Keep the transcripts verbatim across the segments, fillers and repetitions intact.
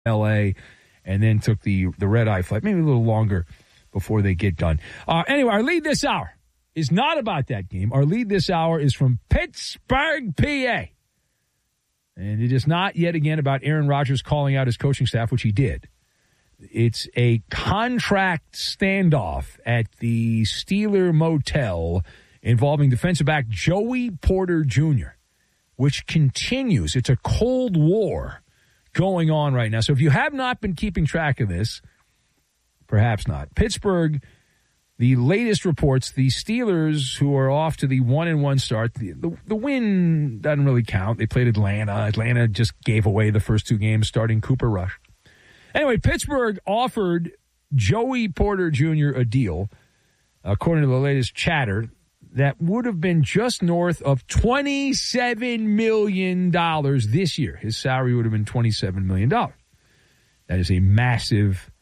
L A and then took the, the red-eye flight, maybe a little longer before they get done. Uh, anyway, our lead this hour is not about that game. Our lead this hour is from Pittsburgh, P A. And it is not yet again about Aaron Rodgers calling out his coaching staff, which he did. It's a contract standoff at the Steeler Motel involving defensive back Joey Porter Junior, which continues. It's a Cold War going on right now. So if you have not been keeping track of this, perhaps not. Pittsburgh, the latest reports, the Steelers, who are off to the one and one start, the, the, the win doesn't really count. They played Atlanta. Atlanta just gave away the first two games starting Cooper Rush. Anyway, Pittsburgh offered Joey Porter Junior a deal, according to the latest chatter, that would have been just north of twenty-seven million dollars this year. His salary would have been twenty-seven million dollars. That is a massive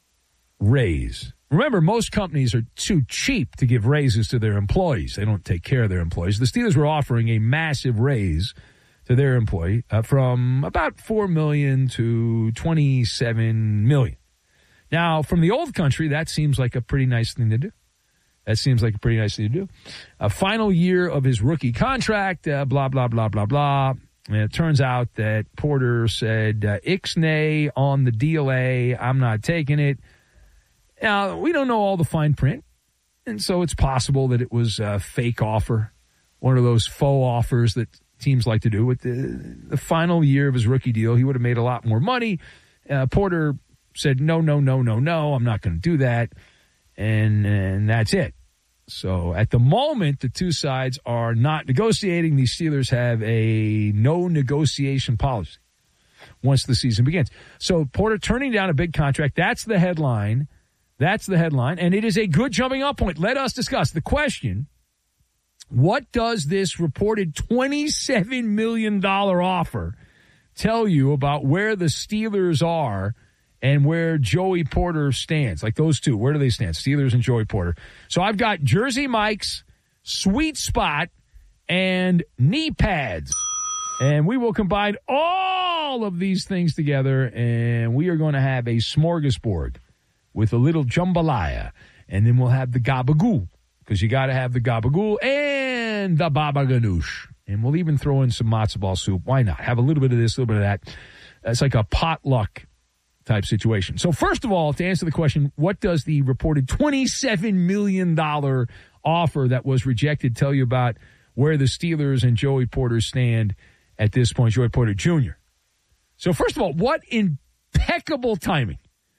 raise. Remember, most companies are too cheap to give raises to their employees. They don't take care of their employees. The Steelers were offering a massive raise to their employee uh, from about four million dollars to twenty-seven million dollars. Now, from the old country, that seems like a pretty nice thing to do. That seems like a pretty nice thing to do. A final year of his rookie contract, uh, blah, blah, blah, blah, blah. And it turns out that Porter said, uh, Ixnay on the deal A, I'm not taking it. Now, we don't know all the fine print, and so it's possible that it was a fake offer, one of those faux offers that teams like to do. With the, the final year of his rookie deal, he would have made a lot more money. Uh, Porter said, no, no, no, no, no, I'm not going to do that. And, and that's it. So at the moment, the two sides are not negotiating. The Steelers have a no negotiation policy once the season begins. So Porter turning down a big contract, that's the headline. That's the headline. And it is a good jumping off point. Let us discuss the question. What does this reported twenty-seven million dollars offer tell you about where the Steelers are and where Joey Porter stands? Like those two, where do they stand? Steelers and Joey Porter. So I've got Jersey Mike's Sweet Spot and knee pads. And we will combine all of these things together, and we are going to have a smorgasbord with a little jambalaya. And then we'll have the gabagool, because you got to have the gabagool and the baba ganoush. And we'll even throw in some matzo ball soup. Why not? Have a little bit of this, a little bit of that. It's like a potluck type situation. So first of all, to answer the question, what does the reported twenty-seven million dollars offer that was rejected tell you about where the Steelers and Joey Porter stand at this point, Joey Porter Junior? So first of all, what impeccable timing.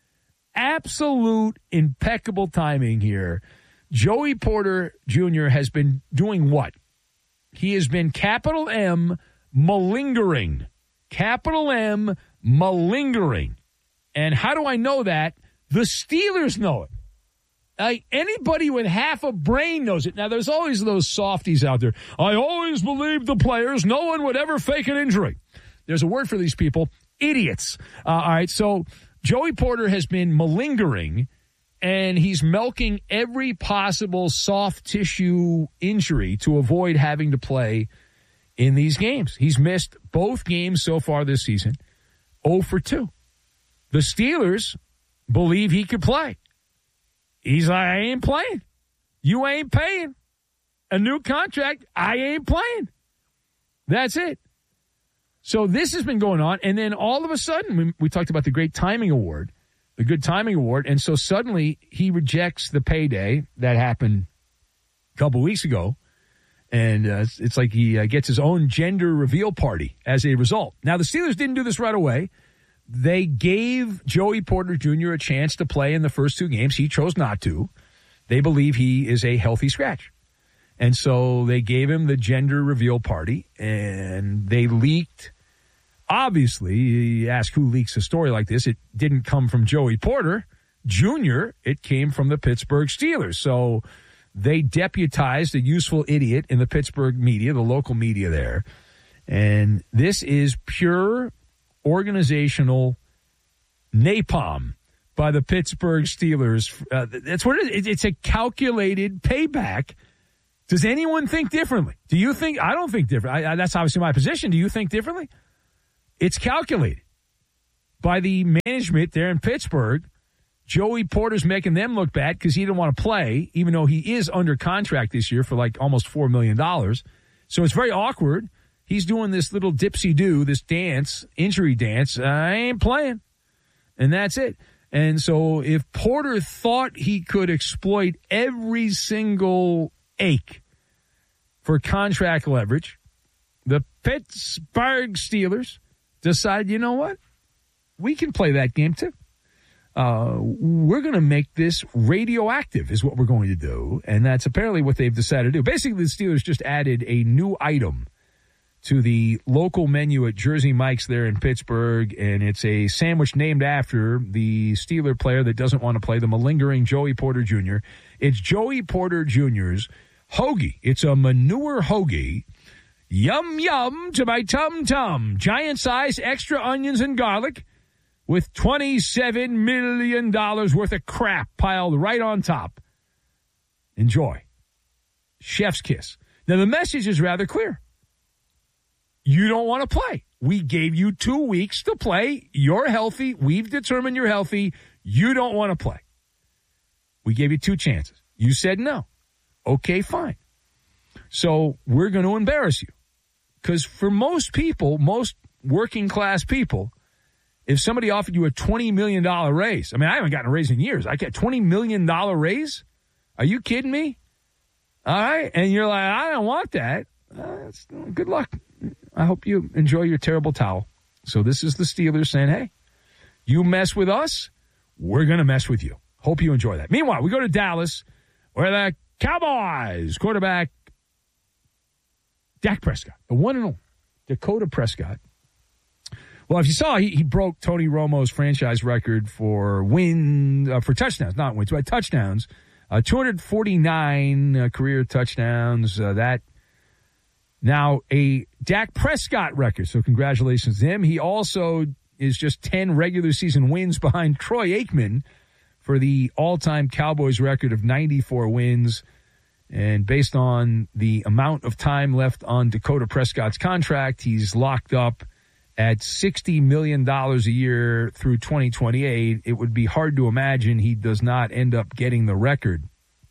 Absolute impeccable timing here. Joey Porter Junior has been doing what? He has been capital M malingering. Capital M malingering. And how do I know that? The Steelers know it. Like anybody with half a brain knows it. Now, there's always those softies out there. I always believed the players. No one would ever fake an injury. There's a word for these people. Idiots. Uh, all right, so Joey Porter has been malingering, and he's milking every possible soft tissue injury to avoid having to play in these games. He's missed both games so far this season, oh for two. The Steelers believe he could play. He's like, I ain't playing. You ain't paying a new contract. I ain't playing. That's it. So this has been going on, and then all of a sudden, we, we talked about the great timing award, the good timing award, and so suddenly he rejects the payday that happened a couple weeks ago, and uh, it's, it's like he uh, gets his own gender reveal party as a result. Now, the Steelers didn't do this right away. They gave Joey Porter Junior a chance to play in the first two games. He chose not to. They believe he is a healthy scratch. And so they gave him the gender reveal party, and they leaked. Obviously, you ask who leaks a story like this. It didn't come from Joey Porter Junior It came from the Pittsburgh Steelers. So they deputized a useful idiot in the Pittsburgh media, the local media there. And this is pure organizational napalm by the Pittsburgh Steelers. Uh, that's what it is. It's a calculated payback. Does anyone think differently? Do you think? I don't think different. I, I, that's obviously my position. Do you think differently? It's calculated. by the management there in Pittsburgh. Joey Porter's making them look bad because he didn't want to play, even though he is under contract this year for like almost four million dollars. So it's very awkward. He's doing this little dipsy-do, this dance, injury dance. I ain't playing. And that's it. And so if Porter thought he could exploit every single ache for contract leverage, the Pittsburgh Steelers decide, you know what? We can play that game too. Uh, we're going to make this radioactive is what we're going to do. And that's apparently what they've decided to do. Basically, the Steelers just added a new item to the local menu at Jersey Mike's there in Pittsburgh. And it's a sandwich named after the Steeler player that doesn't want to play, the malingering Joey Porter Junior It's Joey Porter Junior's hoagie. It's a manure hoagie. Yum, yum to my tum-tum. Giant size, extra onions and garlic, with twenty-seven million dollars worth of crap piled right on top. Enjoy. Chef's kiss. Now, the message is rather clear. You don't want to play. We gave you two weeks to play. You're healthy. We've determined you're healthy. You don't want to play. We gave you two chances. You said no. Okay, fine. So we're going to embarrass you. Because for most people, most working class people, if somebody offered you a twenty million dollars raise, I mean, I haven't gotten a raise in years. I get twenty million dollars raise? Are you kidding me? All right. And you're like, I don't want that. Uh, good luck. I hope you enjoy your terrible towel. So this is the Steelers saying, hey, you mess with us, we're going to mess with you. Hope you enjoy that. Meanwhile, we go to Dallas, where the Cowboys quarterback Dak Prescott, the one and only Dakota Prescott. Well, if you saw, he, he broke Tony Romo's franchise record for win uh, for touchdowns, not wins, but touchdowns. Uh, two hundred forty-nine uh, career touchdowns. Uh, that now a Dak Prescott record. So congratulations to him. He also is just ten regular season wins behind Troy Aikman for the all-time Cowboys record of ninety-four wins. And based on the amount of time left on Dakota Prescott's contract, he's locked up at sixty million dollars a year through twenty twenty-eight. It would be hard to imagine he does not end up getting the record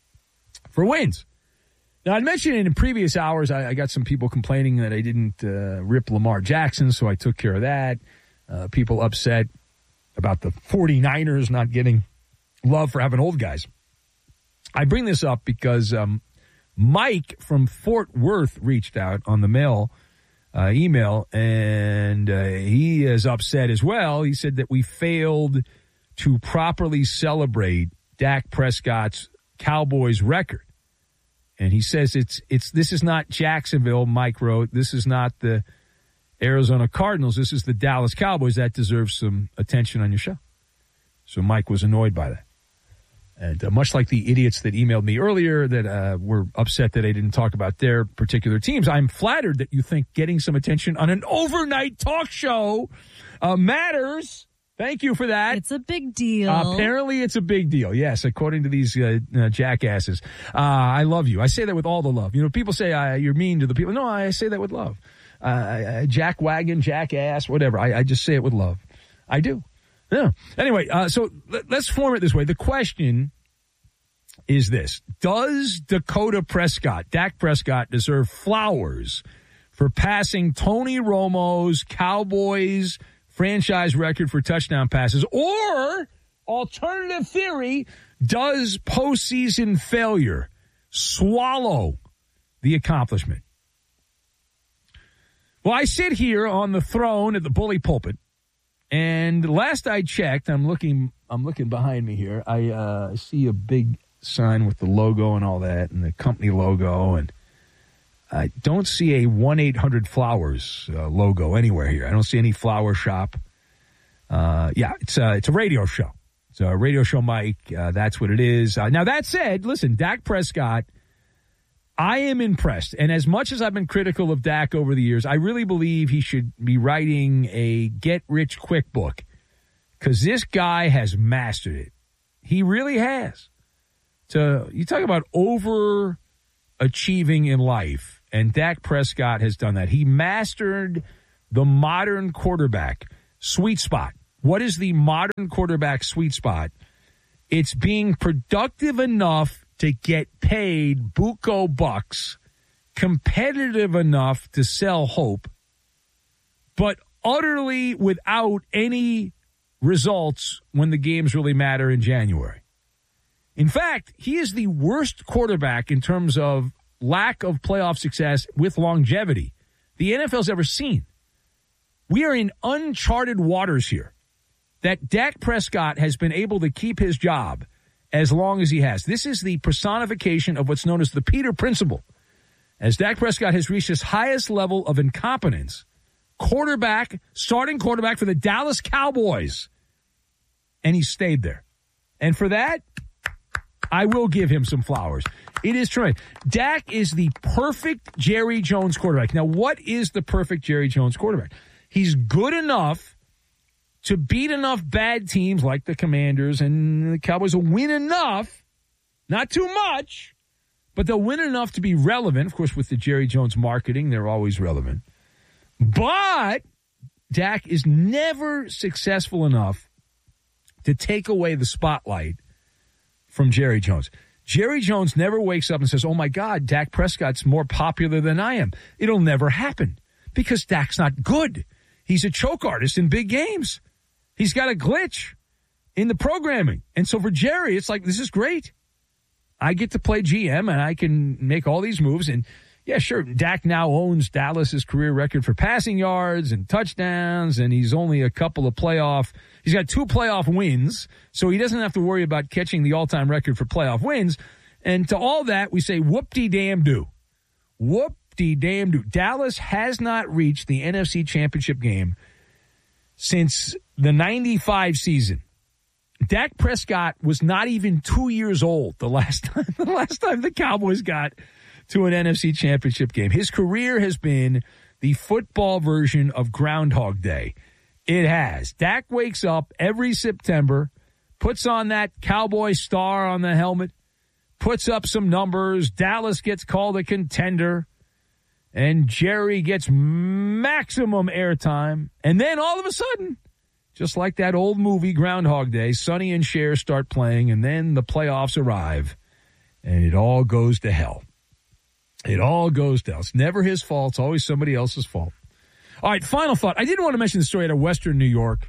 for wins. Now, I mentioned in previous hours, I, I got some people complaining that I didn't uh, rip Lamar Jackson, so I took care of that. Uh, people upset about the 49ers not getting love for having old guys. I bring this up because um, Mike from Fort Worth reached out on the mail uh, email, and uh, he is upset as well. He said that we failed to properly celebrate Dak Prescott's Cowboys record. And he says it's it's this is not Jacksonville, Mike wrote. This is not the Arizona Cardinals. This is the Dallas Cowboys. That deserves some attention on your show. So Mike was annoyed by that. And uh, much like the idiots that emailed me earlier that uh, were upset that I didn't talk about their particular teams, I'm flattered that you think getting some attention on an overnight talk show uh, matters. Thank you for that. It's a big deal. Uh, apparently it's a big deal, yes, according to these uh, uh, jackasses. Uh, I love you. I say that with all the love. You know, people say uh, you're mean to the people. No, I say that with love. Uh, uh, jack wagon, jackass, whatever. I, I just say it with love. I do. Yeah. Anyway, uh, so let, let's form it this way. The question is this. Does Dakota Prescott, Dak Prescott, deserve flowers for passing Tony Romo's Cowboys franchise record for touchdown passes? Or, alternative theory, does postseason failure swallow the accomplishment? Well, I sit here on the throne at the bully pulpit, and last I checked, I'm looking I'm looking behind me here, I uh, see a big sign with the logo and all that, and the company logo, and I don't see a one eight hundred flowers uh, logo anywhere here. I don't see any flower shop. Uh, yeah, it's a, it's a radio show. It's a radio show, Mike. Uh, that's what it is. Uh, now, that said, listen, Dak Prescott, I am impressed. And as much as I've been critical of Dak over the years, I really believe he should be writing a get-rich-quick book because this guy has mastered it. He really has. So you talk about overachieving in life. And Dak Prescott has done that. He mastered the modern quarterback sweet spot What is the modern quarterback sweet spot? It's being productive enough to get paid buco bucks, competitive enough to sell hope, but utterly without any results when the games really matter in January. In fact, he is the worst quarterback in terms of lack of playoff success with longevity the N F L's ever seen. We are in uncharted waters here. That Dak Prescott has been able to keep his job as long as he has. This is the personification of what's known as the Peter Principle. As Dak Prescott has reached his highest level of incompetence, quarterback, starting quarterback for the Dallas Cowboys, and he stayed there. And for that, I will give him some flowers. It is true. Dak is the perfect Jerry Jones quarterback. Now, what is the perfect Jerry Jones quarterback? He's good enough to beat enough bad teams like the Commanders and the Cowboys will win enough, not too much, but they'll win enough to be relevant. Of course, with the Jerry Jones marketing, they're always relevant. But Dak is never successful enough to take away the spotlight from Jerry Jones. Jerry Jones never wakes up and says, oh, my God, Dak Prescott's more popular than I am. It'll never happen because Dak's not good. He's a choke artist in big games. He's got a glitch in the programming. And so for Jerry, it's like, this is great. I get to play G M and I can make all these moves. And yeah, sure, Dak now owns Dallas's career record for passing yards and touchdowns, and he's only a couple of playoff. He's got two playoff wins, so he doesn't have to worry about catching the all-time record for playoff wins. And to all that, we say whoop-de-damn-do. Whoop-de-damn-do. Dallas has not reached the N F C Championship game since the ninety-five season. Dak Prescott was not even two years old the last time the last time the Cowboys got to an N F C Championship game. His career has been the football version of Groundhog Day. It has. Dak wakes up every September, puts on that Cowboy star on the helmet, puts up some numbers. Dallas gets called a contender, and Jerry gets maximum airtime. And then all of a sudden, just like that old movie Groundhog Day, Sonny and Cher start playing, and then the playoffs arrive, and it all goes to hell. It all goes down. It's never his fault. It's always somebody else's fault. All right, final thought. I didn't want to mention the story out of Western New York.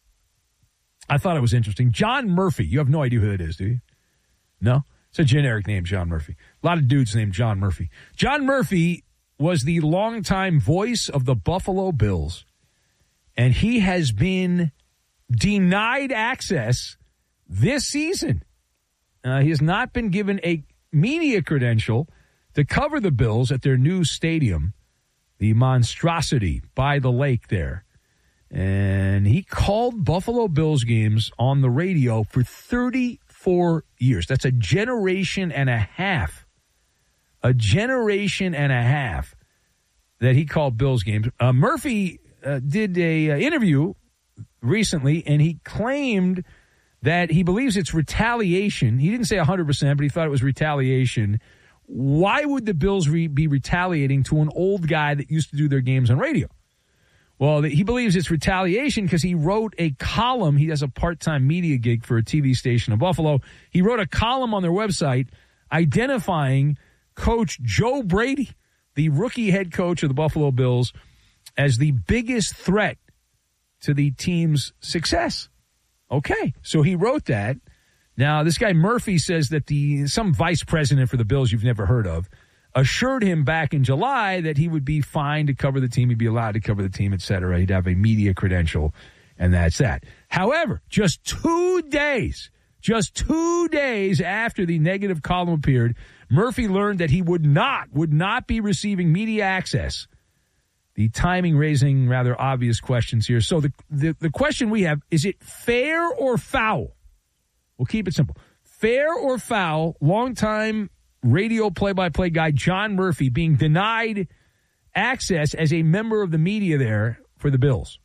I thought it was interesting. John Murphy. You have no idea who that is, do you? No? It's a generic name, John Murphy. A lot of dudes named John Murphy. John Murphy was the longtime voice of the Buffalo Bills, and he has been denied access this season. Uh, he has not been given a media credential to cover the Bills at their new stadium, the monstrosity by the lake there. And he called Buffalo Bills games on the radio for thirty-four years. That's a generation and a half. A generation and a half that he called Bills games. Uh, Murphy uh, did a uh, interview recently, and he claimed that he believes it's retaliation. He didn't say one hundred percent, but he thought it was retaliation. Why would the Bills re- be retaliating to an old guy that used to do their games on radio? Well, he believes it's retaliation because he wrote a column. He has a part-time media gig for a T V station in Buffalo. He wrote a column on their website identifying Coach Joe Brady, the rookie head coach of the Buffalo Bills, as the biggest threat to the team's success. Okay, so he wrote that. Now, this guy Murphy says that the some vice president for the Bills you've never heard of assured him back in July that he would be fine to cover the team, he'd be allowed to cover the team, et cetera. He'd have a media credential, and that's that. However, just two days, just two days after the negative column appeared, Murphy learned that he would not, would not be receiving media access. The timing raising rather obvious questions here. So the, the, the question we have, is it fair or foul? We'll keep it simple. Fair or foul, longtime radio play-by-play guy John Murphy being denied access as a member of the media there for the Bills.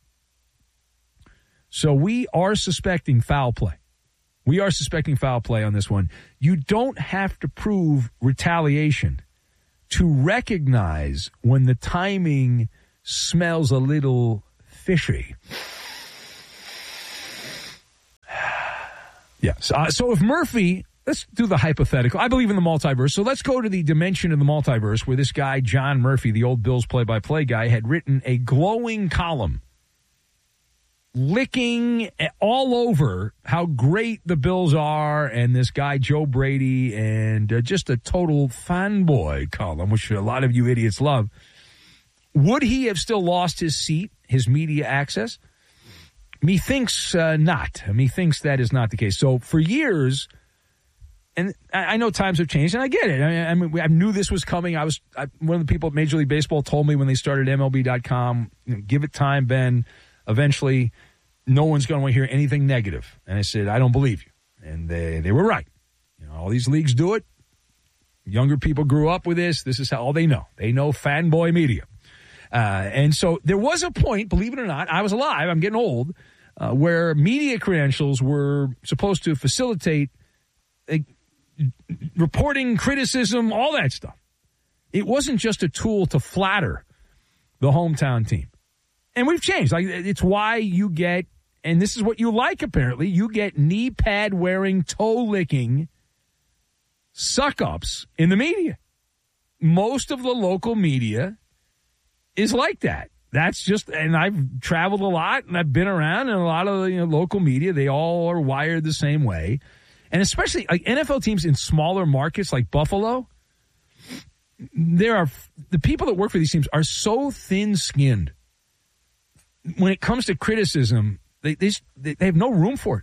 So we are suspecting foul play. We are suspecting foul play on this one. You don't have to prove retaliation to recognize when the timing smells a little fishy. Yes. Uh, so if Murphy, let's do the hypothetical. I believe in the multiverse. So let's go to the dimension of the multiverse where this guy, John Murphy, the old Bills play-by-play guy, had written a glowing column licking all over how great the Bills are and this guy, Joe Brady, and uh, just a total fanboy column, which a lot of you idiots love. Would he have still lost his seat, his media access? Methinks uh, not. Methinks that is not the case. So for years, and I, I know times have changed, and I get it. I, I, mean, I knew this was coming. I was I, one of the people at Major League Baseball told me when they started M L B dot com, you know, give it time, Ben. Eventually, no one's going to want to hear anything negative. And I said, I don't believe you. And they, they were right. You know, all these leagues do it. Younger people grew up with this. This is how all they know. They know fanboy media. Uh, and so there was a point, believe it or not, I was alive, I'm getting old, uh, where media credentials were supposed to facilitate uh, reporting, criticism, all that stuff. It wasn't just a tool to flatter the hometown team. And we've changed. Like, it's why you get, and this is what you like apparently, you get knee pad wearing, toe licking suck-ups in the media. Most of the local media is like that. That's just, and I've traveled a lot and I've been around, and a lot of the, you know, local media, they all are wired the same way. And especially like N F L teams in smaller markets like Buffalo, there are, the people that work for these teams are so thin-skinned. When it comes to criticism, they, they they have no room for it.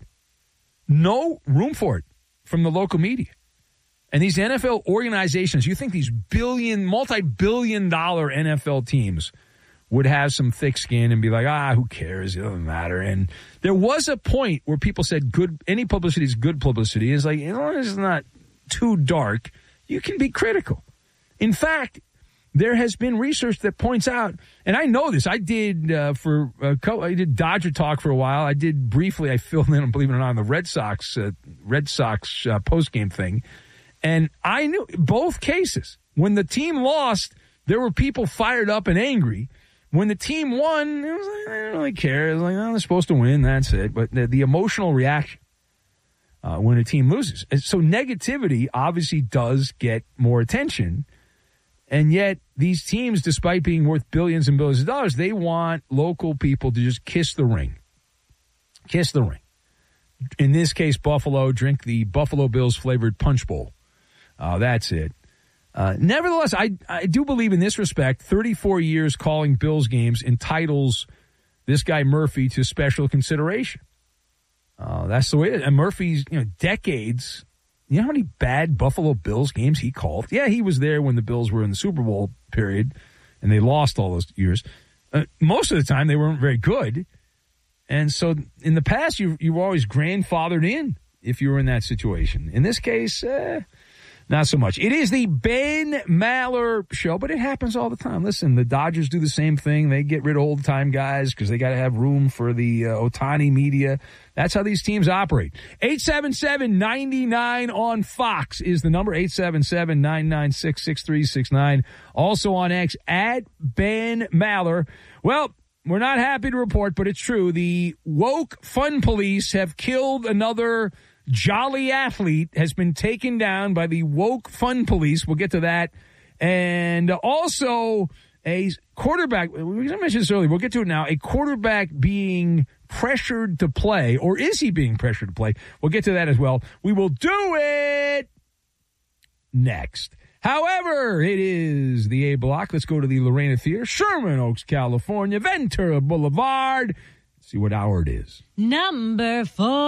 No room for it from the local media. And these N F L organizations, you think these billion, multi-billion dollar N F L teams would have some thick skin and be like, ah, who cares? It doesn't matter. And there was a point where people said good, any publicity is good publicity. It's like, as long as it's not too dark, you can be critical. In fact, there has been research that points out, and I know this, I did uh, for a couple, I did Dodger Talk for a while. I did briefly, I filled in, believe it or not, on the Red Sox, uh, Red Sox uh, postgame thing. And I knew both cases. When the team lost, there were people fired up and angry. When the team won, it was like, I don't really care. It was like, oh, they're supposed to win, that's it. But the, the emotional reaction uh, when a team loses. And so negativity obviously does get more attention. And yet these teams, despite being worth billions and billions of dollars, they want local people to just kiss the ring. Kiss the ring. In this case, Buffalo, drink the Buffalo Bills flavored punch bowl. Uh, that's it. Uh, nevertheless, I, I do believe in this respect, thirty-four years calling Bills games entitles this guy Murphy to special consideration. Uh, that's the way it is. And Murphy's, you know, decades. You know how many bad Buffalo Bills games he called? Yeah, he was there when the Bills were in the Super Bowl period, and they lost all those years. Uh, most of the time, they weren't very good. And so in the past, you you were always grandfathered in if you were in that situation. In this case, eh, not so much. It is the Ben Maller Show, but it happens all the time. Listen, the Dodgers do the same thing. They get rid of old-time guys because they got to have room for the uh, Ohtani media. That's how these teams operate. eight seven seven, nine nine on Fox is the number, eight seven seven, nine nine six, six three six nine. Also on X, at Ben Maller. Well, we're not happy to report, but it's true. The woke fun police have killed another jolly athlete, has been taken down by the woke fun police. We'll get to that. And also a quarterback, we mentioned this earlier, we'll get to it now, a quarterback being pressured to play, or is he being pressured to play? We'll get to that as well. We will do it next. However, it is the A Block. Let's go to the Lorena Theater, Sherman Oaks, California, Ventura Boulevard. Let's see what hour it is. Number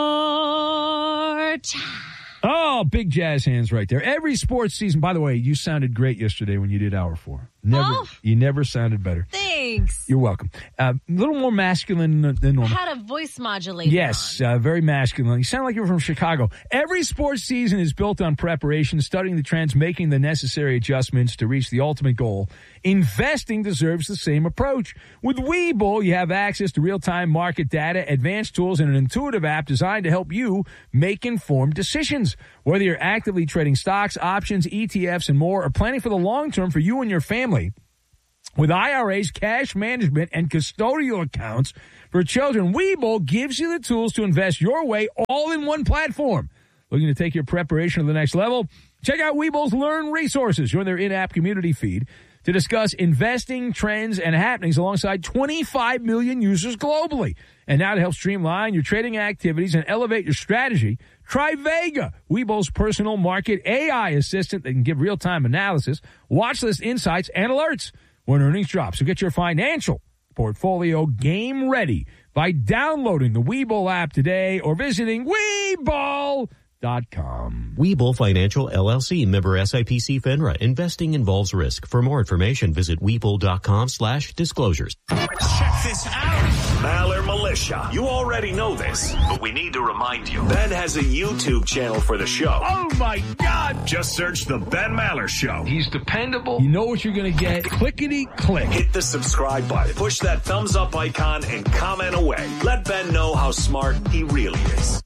four. Oh, big jazz hands right there. Every sports season. By the way, you sounded great yesterday when you did hour four. Never, oh, you never sounded better. Thanks. You're welcome. Uh, a little more masculine than normal. I had a voice modulator. Yes, uh, very masculine. You sound like you're from Chicago. Every sports season is built on preparation, studying the trends, making the necessary adjustments to reach the ultimate goal. Investing deserves the same approach. With Webull, you have access to real-time market data, advanced tools, and an intuitive app designed to help you make informed decisions. Whether you're actively trading stocks, options, E T Fs, and more, or planning for the long term for you and your family, With I R As, cash management, and custodial accounts for children, Webull gives you the tools to invest your way all in one platform. Looking to take your preparation to the next level? Check out Webull's Learn Resources. Join their in-app community feed to discuss investing trends and happenings alongside twenty-five million users globally. And now to help streamline your trading activities and elevate your strategy, try Vega, Webull's personal market A I assistant that can give real-time analysis, watch list insights, and alerts when earnings drop. So get your financial portfolio game ready by downloading the Webull app today or visiting Webull dot com. Webull Financial, L L C, member S I P C FINRA. Investing involves risk. For more information, visit Webull.com slash disclosures. Check this out. Maller Militia. You already know this, but we need to remind you. Ben has a YouTube channel for the show. Oh, my God. Just search The Ben Maller Show. He's dependable. You know what you're going to get. Clickety-click. Hit the subscribe button. Push that thumbs up icon and comment away. Let Ben know how smart he really is.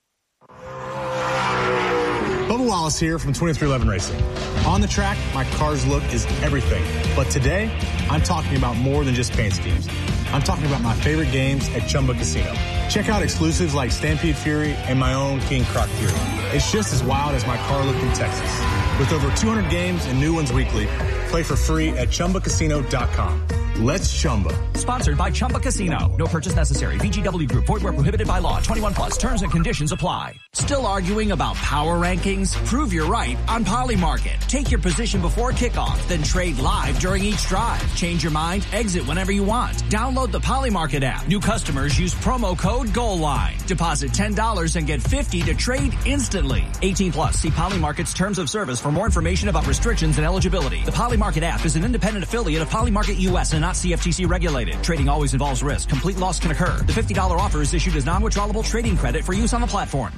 Bubba Wallace here from twenty-three eleven Racing. On the track, my car's look is everything. But today, I'm talking about more than just paint schemes. I'm talking about my favorite games at Chumba Casino. Check out exclusives like Stampede Fury and my own King Croc Fury. It's just as wild as my car look in Texas. With over two hundred games and new ones weekly, play for free at Chumba Casino dot com. Let's Chumba. Sponsored by Chumba Casino. No purchase necessary. V G W Group. Void where prohibited by law. twenty-one plus. Terms and conditions apply. Still arguing about power rankings? Prove you're right on Polymarket. Take your position before kickoff, then trade live during each drive. Change your mind? Exit whenever you want. Download the Polymarket app. New customers use promo code GOALLINE. Deposit ten dollars and get fifty dollars to trade instantly. eighteen plus. See Polymarket's terms of service for more information about restrictions and eligibility. The Polymarket app is an independent affiliate of Polymarket U S and not C F T C regulated. Trading always involves risk. Complete loss can occur. The fifty dollars offer is issued as non-withdrawable trading credit for use on the platform.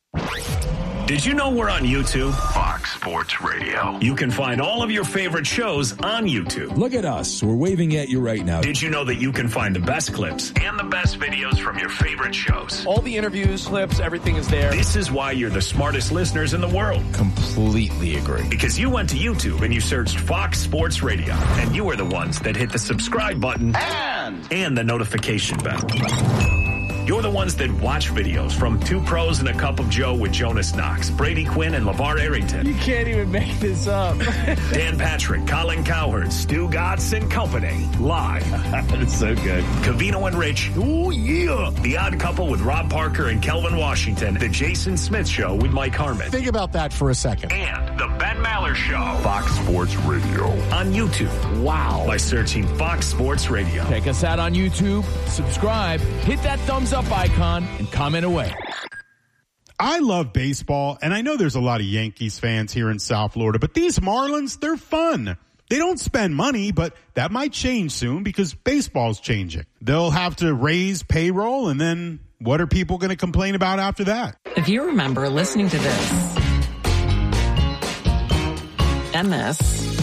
Did you know we're on YouTube? Fox Sports Radio. You can find all of your favorite shows on YouTube. Look at us. We're waving at you right now. Did you know that you can find the best clips and the best videos from your favorite shows? All the interviews, clips, everything is there. This is why you're the smartest listeners in the world. Completely agree. Because you went to YouTube and you searched Fox Sports Radio, and you were the ones that hit the subscribe button and, and the notification bell. You're the ones that watch videos from Two Pros and a Cup of Joe with Jonas Knox, Brady Quinn, and LeVar Arrington. You can't even make this up. Dan Patrick, Colin Cowherd, Stu Gatz and Company. Live. That's so good. Covino and Rich. Ooh, yeah. The Odd Couple with Rob Parker and Kelvin Washington. The Jason Smith Show with Mike Harmon. Think about that for a second. And the Ben Maller Show. Fox Sports Radio. On YouTube. Wow. By searching Fox Sports Radio. Check us out on YouTube. Subscribe. Hit that thumbs up icon and comment away. I love baseball, and I know there's a lot of Yankees fans here in South Florida, but these Marlins, they're fun. They don't spend money, but that might change soon because baseball's changing. They'll have to raise payroll, and then what are people going to complain about after that? If you remember listening to this and this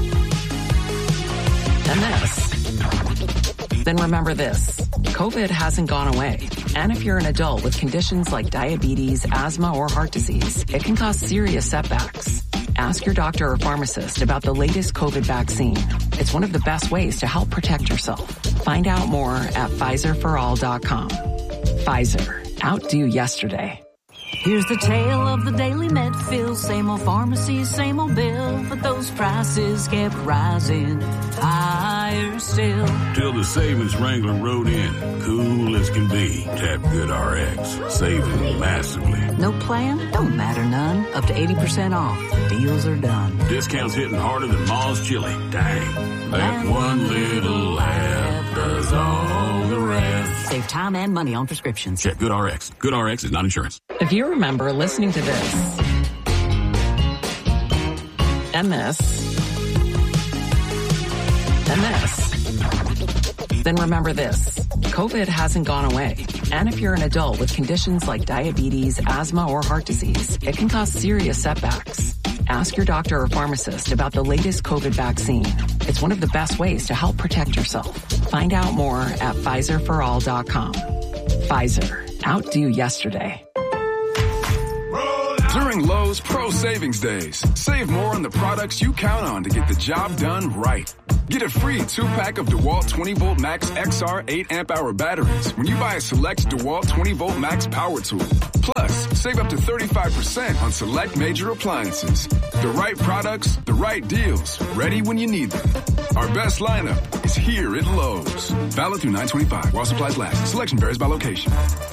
and this, then remember this. COVID hasn't gone away. And if you're an adult with conditions like diabetes, asthma, or heart disease, it can cause serious setbacks. Ask your doctor or pharmacist about the latest COVID vaccine. It's one of the best ways to help protect yourself. Find out more at Pfizer for all dot com. Pfizer. Outdo yesterday. Here's the tale of the daily Medfield. Same old pharmacy, same old bill. But those prices kept rising higher still. Till the savings Wrangler rode in. Cool as can be. Tap GoodRx. Saving massively. No plan? Don't matter none. Up to eighty percent off. Deals are done. Discounts hitting harder than Ma's chili. Dang. That one little app does all the rest. Save time and money on prescriptions. Check GoodRx. GoodRx is not insurance. If you remember listening to this and this and this, then remember this. COVID hasn't gone away. And if you're an adult with conditions like diabetes, asthma, or heart disease, it can cause serious setbacks. Ask your doctor or pharmacist about the latest COVID vaccine. It's one of the best ways to help protect yourself. Find out more at Pfizer for all dot com. Pfizer. Outdo yesterday. During Lowe's Pro Savings Days, save more on the products you count on to get the job done right. Get a free two-pack of DeWalt twenty volt Max X R eight amp hour batteries when you buy a select DeWalt twenty volt Max power tool. Plus, save up to thirty-five percent on select major appliances. The right products, the right deals, ready when you need them. Our best lineup is here at Lowe's. Valid through nine twenty-five while supplies last. Selection varies by location.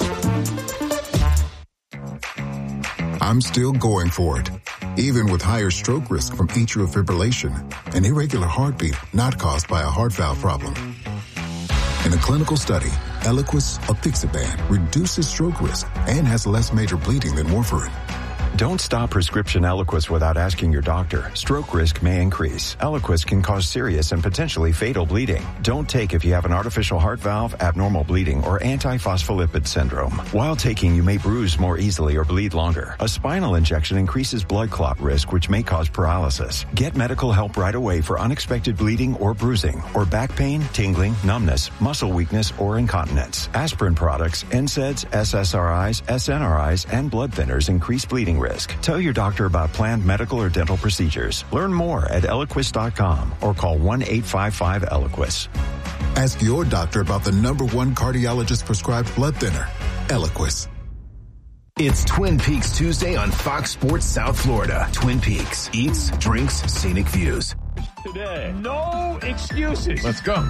I'm still going for it, even with higher stroke risk from atrial fibrillation, an irregular heartbeat not caused by a heart valve problem. In a clinical study, Eliquis apixaban reduces stroke risk and has less major bleeding than warfarin. Don't stop prescription Eliquis without asking your doctor. Stroke risk may increase. Eliquis can cause serious and potentially fatal bleeding. Don't take if you have an artificial heart valve, abnormal bleeding, or antiphospholipid syndrome. While taking, you may bruise more easily or bleed longer. A spinal injection increases blood clot risk, which may cause paralysis. Get medical help right away for unexpected bleeding or bruising, or back pain, tingling, numbness, muscle weakness, or incontinence. Aspirin products, N SAIDs, S S R Is, S N R Is, and blood thinners increase bleeding risk. Tell your doctor about planned medical or dental procedures. Learn more at Eliquis dot com or call one eight five five Eliquis. Ask your doctor about the number one cardiologist prescribed blood thinner, Eliquis. It's Twin Peaks Tuesday on Fox Sports South Florida. Twin Peaks, eats, drinks, scenic views. Today, no excuses. Let's go.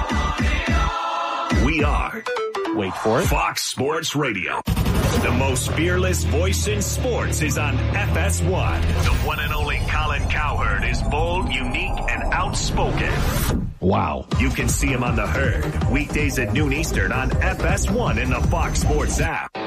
We are, wait for it, Fox Sports Radio. The most fearless voice in sports is on F S one. The one and only Colin Cowherd is bold, unique, and outspoken. Wow. You can see him on The Herd, weekdays at noon Eastern on F S one in the Fox Sports app.